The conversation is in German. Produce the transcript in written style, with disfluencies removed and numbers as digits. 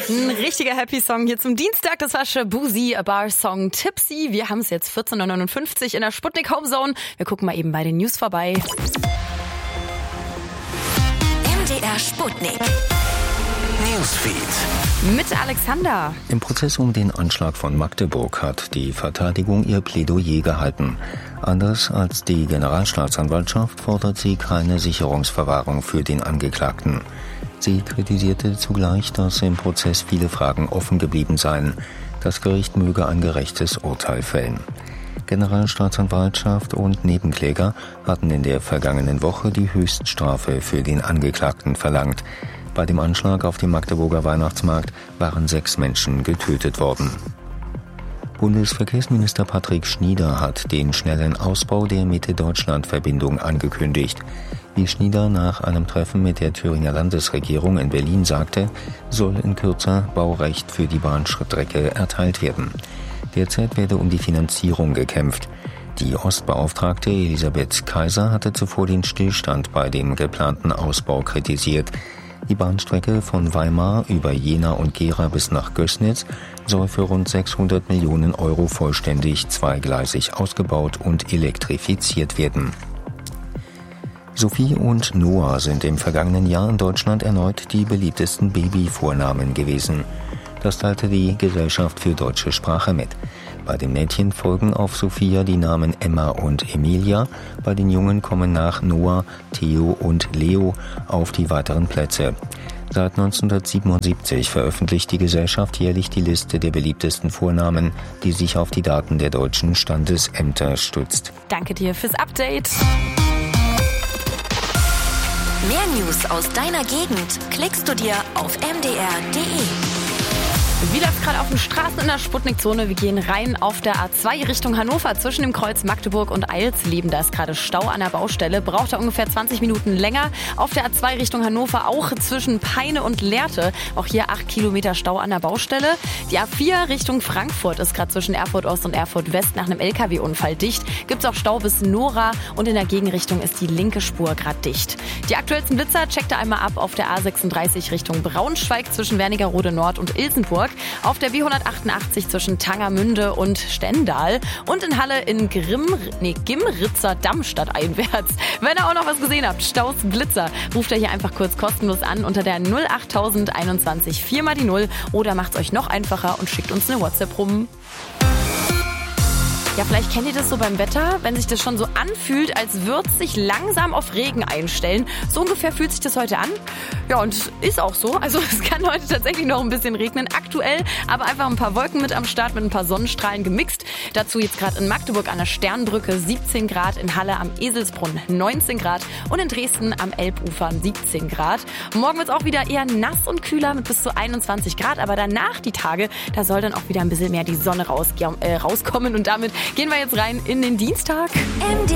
Ein richtiger Happy-Song hier zum Dienstag. Das war Shabuzi, A Bar-Song Tipsy. Wir haben es jetzt 14.59 Uhr in der Sputnik Homezone. Wir gucken mal eben bei den News vorbei. MDR Sputnik. Newsfeed. Mit Alexander. Im Prozess um den Anschlag von Magdeburg hat die Verteidigung ihr Plädoyer gehalten. Anders als die Generalstaatsanwaltschaft fordert sie keine Sicherungsverwahrung für den Angeklagten. Sie kritisierte zugleich, dass im Prozess viele Fragen offen geblieben seien. Das Gericht möge ein gerechtes Urteil fällen. Generalstaatsanwaltschaft und Nebenkläger hatten in der vergangenen Woche die Höchststrafe für den Angeklagten verlangt. Bei dem Anschlag auf dem Magdeburger Weihnachtsmarkt waren 6 Menschen getötet worden. Bundesverkehrsminister Patrick Schnieder hat den schnellen Ausbau der Mitte-Deutschland-Verbindung angekündigt. Wie Schnieder nach einem Treffen mit der Thüringer Landesregierung in Berlin sagte, soll in Kürze Baurecht für die Bahnstrecke erteilt werden. Derzeit werde um die Finanzierung gekämpft. Die Ostbeauftragte Elisabeth Kaiser hatte zuvor den Stillstand bei dem geplanten Ausbau kritisiert. Die Bahnstrecke von Weimar über Jena und Gera bis nach Gößnitz soll für rund 600 Millionen Euro vollständig zweigleisig ausgebaut und elektrifiziert werden. Sophie und Noah sind im vergangenen Jahr in Deutschland erneut die beliebtesten Babyvornamen gewesen. Das teilte die Gesellschaft für deutsche Sprache mit. Bei den Mädchen folgen auf Sophia die Namen Emma und Emilia. Bei den Jungen kommen nach Noah, Theo und Leo auf die weiteren Plätze. Seit 1977 veröffentlicht die Gesellschaft jährlich die Liste der beliebtesten Vornamen, die sich auf die Daten der deutschen Standesämter stützt. Danke dir fürs Update. Mehr News aus deiner Gegend klickst du dir auf mdr.de. Wie läuft's gerade auf den Straßen in der Sputnik-Zone? Wir gehen rein auf der A2 Richtung Hannover zwischen dem Kreuz Magdeburg und Eilsleben. Da ist gerade Stau an der Baustelle. Braucht da ungefähr 20 Minuten länger. Auf der A2 Richtung Hannover auch zwischen Peine und Lehrte. Auch hier 8 Kilometer Stau an der Baustelle. Die A4 Richtung Frankfurt ist gerade zwischen Erfurt Ost und Erfurt West nach einem LKW-Unfall dicht. Gibt's auch Stau bis Nora und in der Gegenrichtung ist die linke Spur gerade dicht. Die aktuellsten Blitzer checkt ihr einmal ab auf der A36 Richtung Braunschweig zwischen Wernigerode Nord und Ilsenburg. Auf der B188 zwischen Tangermünde und Stendal und in Halle in Gimritzer Damm stadteinwärts. Wenn ihr auch noch was gesehen habt, Staus, Blitzer, ruft ihr hier einfach kurz kostenlos an unter der 08021 4 mal die 0 oder macht's euch noch einfacher und schickt uns eine WhatsApp rum. Ja, vielleicht kennt ihr das so beim Wetter, wenn sich das schon so anfühlt, als würde es sich langsam auf Regen einstellen. So ungefähr fühlt sich das heute an. Ja, und ist auch so. Also es kann heute tatsächlich noch ein bisschen regnen. Aktuell aber einfach ein paar Wolken mit am Start, mit ein paar Sonnenstrahlen gemixt. Dazu jetzt gerade in Magdeburg an der Sternbrücke 17 Grad, in Halle am Eselsbrunn 19 Grad und in Dresden am Elbufer 17 Grad. Morgen wird es auch wieder eher nass und kühler mit bis zu 21 Grad. Aber danach die Tage, da soll dann auch wieder ein bisschen mehr die Sonne rauskommen. Und damit gehen wir jetzt rein in den Dienstag.